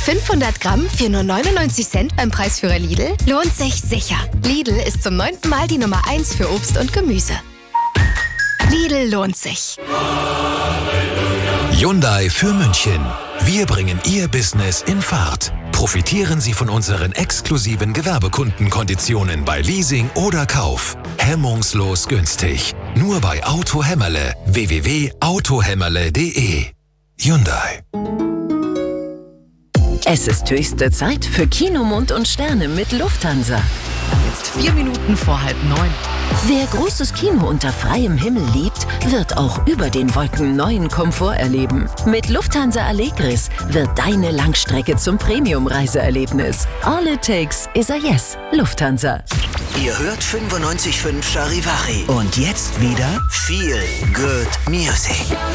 500 Gramm für nur 99 Cent beim Preisführer Lidl? Lohnt sich sicher. Lidl ist zum 9. Mal die Nummer 1 für Obst und Gemüse. Lidl lohnt sich. Hyundai für München. Wir bringen Ihr Business in Fahrt. Profitieren Sie von unseren exklusiven Gewerbekundenkonditionen bei Leasing oder Kauf. Hemmungslos günstig. Nur bei Auto Hämmerle. www.autohämmerle.de. Hyundai. Es ist höchste Zeit für Kino, Mond und Sterne mit Lufthansa. Jetzt 4 Minuten vor 8:30. Wer großes Kino unter freiem Himmel liebt, wird auch über den Wolken neuen Komfort erleben. Mit Lufthansa Allegris wird deine Langstrecke zum Premium-Reiseerlebnis. All it takes is a yes. Lufthansa. Ihr hört 95.5 Charivari. Und jetzt wieder Feel Good Music.